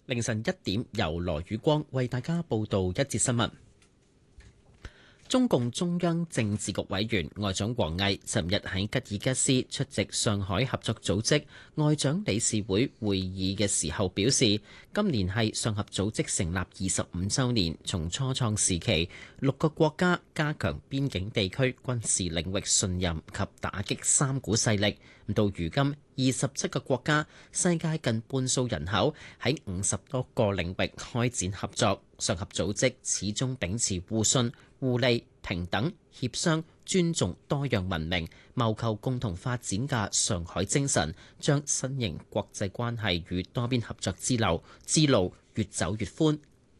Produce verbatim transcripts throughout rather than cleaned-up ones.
凌晨一點，由羅宇光為大家報道一節新聞。中共中央政治局委員外長王毅尋日喺吉爾吉斯出席上海合作組織外長理事會會議嘅時候表示，今年係上合組織成立二十五週年，從初創時期六個國家加強邊境地區軍事領域信任及打擊三股勢力，到如今二十七個國家，世界近半數人口喺五十多個領域開展合作。上合組織始終秉持互信、互利、平等、協商、尊重多樣文明、謀求共同發展嘅上海精神，將新型國際關係與多邊合作之路之路越走越寬。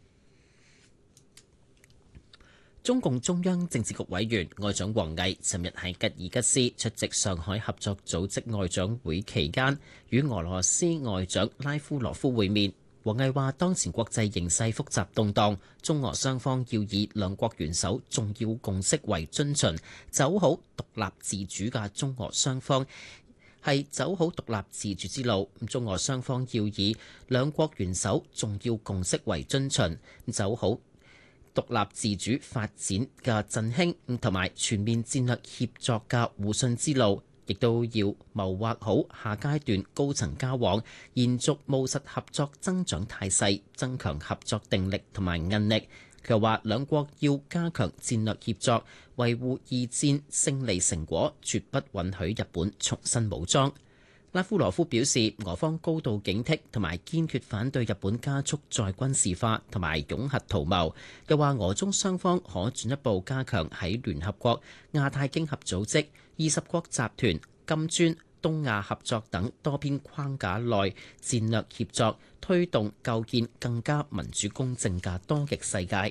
中共中央政治局委員外長王毅尋日喺吉爾吉斯出席上海合作組織外長會期間，與俄羅斯外長拉夫羅夫會面。王毅話：當前國際形勢複雜動盪，中俄雙方要以兩國元首重要共識為遵循，走好獨立自主嘅中俄雙方係走好獨立自主之路。中俄雙方要以兩國元首重要共識為遵循，走好獨立自主發展嘅振興同埋全面戰略協作嘅互信之路。亦都要謀劃好下階段高層交往，延續務實合作增長態勢，增強合作定力同埋韌力。佢又話兩國要加強戰略協作，維護二戰勝利成果，絕不允許日本重新武裝。拉夫羅夫表示，俄方高度警惕同埋堅決反對日本加速再軍事化同埋擁核圖謀。又話俄中雙方可進一步加強喺聯合國、亞太經合組織、二十國集團、金磚、東亞合作等多邊框架內戰略協作，推動構建更加民主公正嘅多極世界。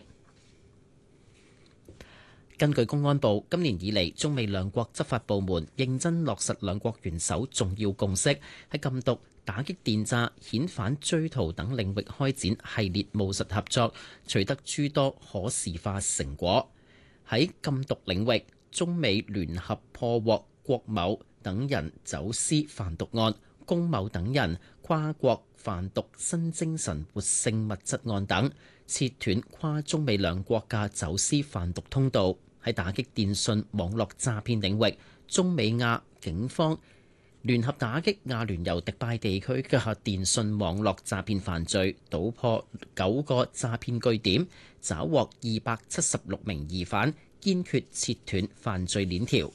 根據公安部，今年以嚟中美兩國執法部門認真落實兩國元首重要共識，喺禁毒、打擊電詐、遣返追逃等領域開展系列務實合作，取得諸多可視化成果。喺禁毒領域，中美聯合破獲郭某等人走私販毒案、龔某等人跨國販毒新精神活性物質案等，切斷跨中美兩國嘅走私販毒通道。喺打擊電信網絡詐騙領域，中美亞警方聯合打擊亞聯酋迪拜地區嘅電信網絡詐騙犯罪，搗破九個詐騙據點，抓獲二百七十六名疑犯，堅決切斷犯罪鏈條。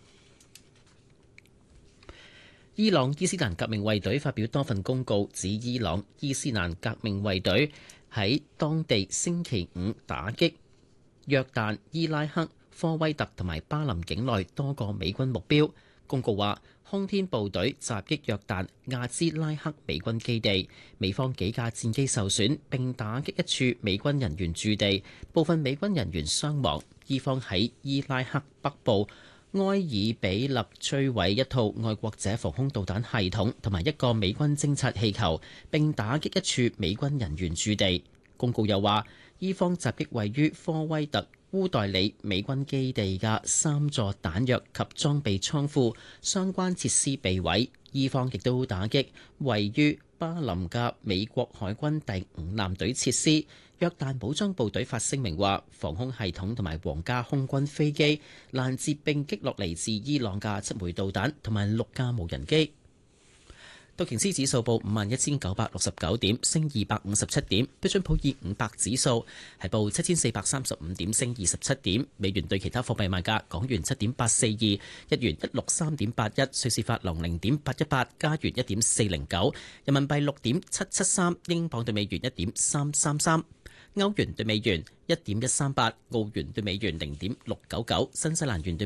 伊朗伊斯蘭革命衛隊發表多份公告，指伊朗伊斯蘭革命衛隊喺當地星期五打擊約旦、伊拉克、科威特同埋巴林境內多個美軍目標。公告話，空天部隊襲擊約旦亞茲拉克美軍基地，美方幾架戰機受損，並打擊一處美軍人員駐地，部分美軍人員傷亡。伊方喺伊拉克北部埃爾比勒摧毀一套愛國者防空導彈系統同埋一個美軍偵察氣球，並打擊一處美軍人員駐地。公告又話，伊方襲擊位於科威特烏代里美軍基地嘅三座彈藥及裝備倉庫，相關設施被毀。伊方亦都打擊位於巴林嘅美國海軍第五艦隊設施。約旦武裝部隊發聲明話，防空系統同埋皇家空軍飛機攔截並擊落嚟自伊朗嘅七枚導彈同埋六架無人機。道瓊斯指數報五萬一千九百六十九點，升二百五十七點。標準普爾五百指數係報七千四百三十五點，升二十七點。美元對其他貨幣賣價：港元七點八四二，日元一六三點八一，瑞士法郎零點八一八，加元一點四零九，人民幣六點七七三，英鎊對美元一點三三三，歐元對美元一點一三八，澳元對美元零點六九九，新西蘭元對